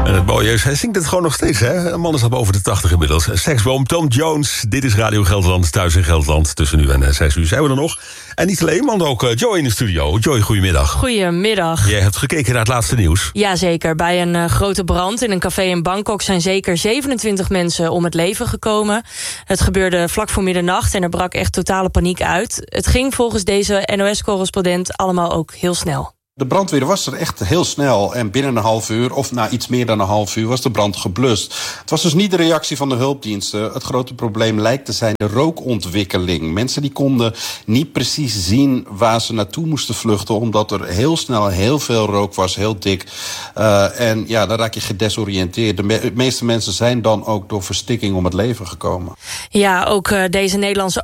En het mooie is, hij zingt het gewoon nog steeds, hè? Een man is al boven de 80 inmiddels. Seksboom, Tom Jones. Dit is Radio Gelderland, thuis in Gelderland. Tussen nu en 6 uur zijn we er nog. En niet alleen, want ook Joy in de studio. Joy, goedemiddag. Goedemiddag. Jij hebt gekeken naar het laatste nieuws. Jazeker. Bij een grote brand in een café in Bangkok zijn zeker 27 mensen om het leven gekomen. Het gebeurde vlak voor middernacht en er brak echt totale paniek uit. Het ging volgens deze NOS-correspondent allemaal ook heel snel. De brandweer was er echt heel snel en binnen een half uur, of na iets meer dan een half uur, was de brand geblust. Het was dus niet de reactie van de hulpdiensten. Het grote probleem lijkt te zijn de rookontwikkeling. Mensen die konden niet precies zien waar ze naartoe moesten vluchten, omdat er heel snel heel veel rook was, heel dik. En ja, dan raak je gedesoriënteerd. De meeste mensen zijn dan ook door verstikking om het leven gekomen. Ja, ook deze Nederlandse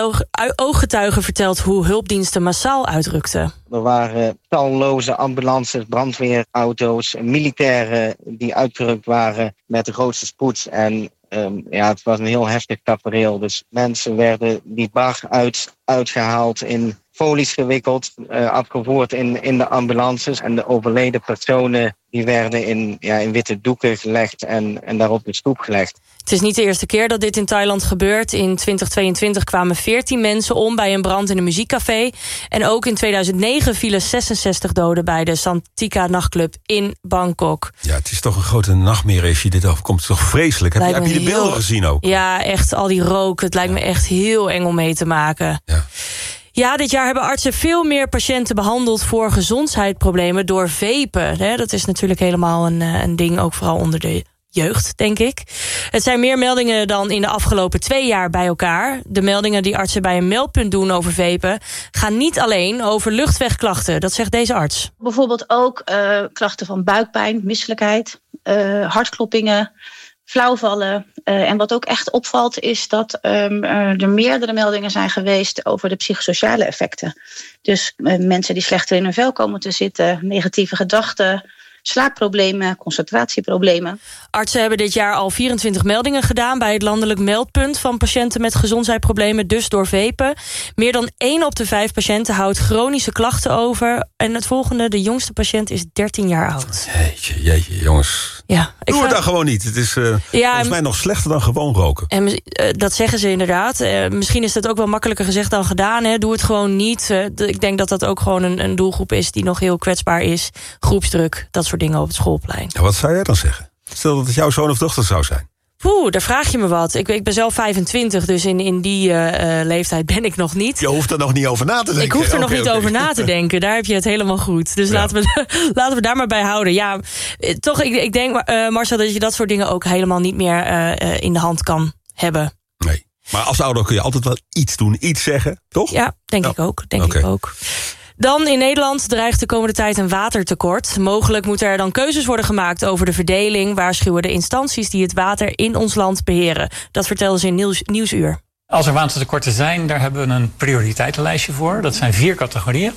ooggetuige vertelt hoe hulpdiensten massaal uitrukten. Er waren talloze ambulances, brandweerauto's, militairen die uitgerukt waren met de grootste spoed. En het was een heel heftig tafereel. Dus mensen werden die bar uitgehaald, in folies gewikkeld, afgevoerd in de ambulances. En de overleden personen die werden in witte doeken gelegd en daar op de stoep gelegd. Het is niet de eerste keer dat dit in Thailand gebeurt. In 2022 kwamen 14 mensen om bij een brand in een muziekcafé. En ook in 2009 vielen 66 doden bij de Santika nachtclub in Bangkok. Ja, het is toch een grote nachtmerrie als je dit overkomt. Het is toch vreselijk? Heb je de beelden gezien ook? Ja, echt al die rook. Het lijkt me echt heel eng om mee te maken. Ja. Ja, dit jaar hebben artsen veel meer patiënten behandeld voor gezondheidsproblemen door vapen. Dat is natuurlijk helemaal een ding, ook vooral onder de jeugd, denk ik. Het zijn meer meldingen dan in de afgelopen 2 jaar bij elkaar. De meldingen die artsen bij een meldpunt doen over vapen gaan niet alleen over luchtwegklachten. Dat zegt deze arts. Bijvoorbeeld ook klachten van buikpijn, misselijkheid, hartkloppingen, flauwvallen. En wat ook echt opvalt is dat er meerdere meldingen zijn geweest over de psychosociale effecten. Dus mensen die slechter in hun vel komen te zitten, negatieve gedachten, slaapproblemen, concentratieproblemen. Artsen hebben dit jaar al 24 meldingen gedaan bij het landelijk meldpunt van patiënten met gezondheidsproblemen, dus door vapen. Meer dan 1 op de 5 patiënten houdt chronische klachten over. En het volgende, de jongste patiënt, is 13 jaar oud. Jeetje, jongens. Ja, doe het dan gewoon niet. Het is volgens mij nog slechter dan gewoon roken. En dat zeggen ze inderdaad. Misschien is dat ook wel makkelijker gezegd dan gedaan. Hè. Doe het gewoon niet. Ik denk dat dat ook gewoon een doelgroep is die nog heel kwetsbaar is. Groepsdruk, dat soort dingen op het schoolplein. Ja, wat zou jij dan zeggen? Stel dat het jouw zoon of dochter zou zijn. Daar vraag je me wat. Ik ben zelf 25, dus in die leeftijd ben ik nog niet. Je hoeft er nog niet over na te denken. Ik hoef er nog niet over na te denken. Daar heb je het helemaal goed. Dus laten we daar maar bij houden. Ja, toch, ik denk, Marcel, dat je dat soort dingen ook helemaal niet meer in de hand kan hebben. Nee. Maar als ouder kun je altijd wel iets doen, iets zeggen, toch? Ja, denk ik ook. Ik ook. Dan in Nederland dreigt de komende tijd een watertekort. Mogelijk moeten er dan keuzes worden gemaakt over de verdeling, waarschuwen de instanties die het water in ons land beheren. Dat vertelden ze in Nieuwsuur. Als er watertekorten zijn, daar hebben we een prioriteitenlijstje voor. Dat zijn 4 categorieën.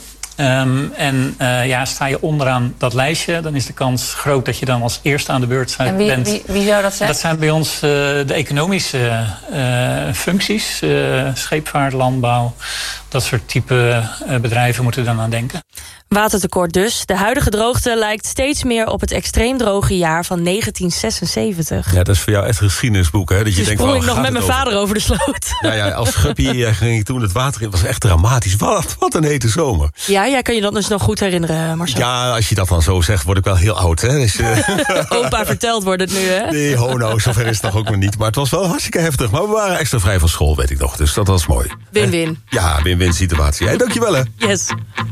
Sta je onderaan dat lijstje, dan is de kans groot dat je dan als eerste aan de beurt bent. En wie zou dat zijn? Dat zijn bij ons de economische functies. Scheepvaart, landbouw, dat soort type bedrijven moeten dan aan denken. Watertekort dus. De huidige droogte lijkt steeds meer op het extreem droge jaar van 1976. Ja, dat is voor jou echt een geschiedenisboek, hè? Dat je denkt, sprong ik nog met mijn vader over de sloot. Ja, als schuppie ging ik toen het water in. Het was echt dramatisch. Wat een hete zomer. Ja, kan je dat dus nog goed herinneren, Marcel? Ja, als je dat dan zo zegt, word ik wel heel oud, hè? Dus, Opa verteld wordt het nu, hè? Nee, zover is het nog ook nog niet. Maar het was wel hartstikke heftig. Maar we waren extra vrij van school, weet ik nog. Dus dat was mooi. Win-win. Ja, win-win situatie. Hey, dankjewel, hè? Yes.